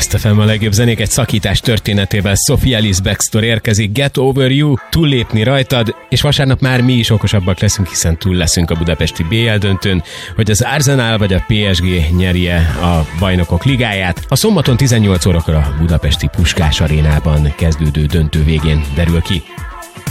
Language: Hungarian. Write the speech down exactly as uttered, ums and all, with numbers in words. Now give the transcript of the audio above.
Last ef em a legjobb zenék egy szakítás történetével. Sophie Ellis Bextor érkezik, Get Over You, túllépni rajtad, és vasárnap már mi is okosabbak leszünk, hiszen túl leszünk a budapesti bé el döntőn, hogy az Arsenal vagy a pé es gé nyerje a Bajnokok Ligáját. A szombaton tizennyolc órakor a budapesti Puskás Arénában kezdődő döntő végén derül ki.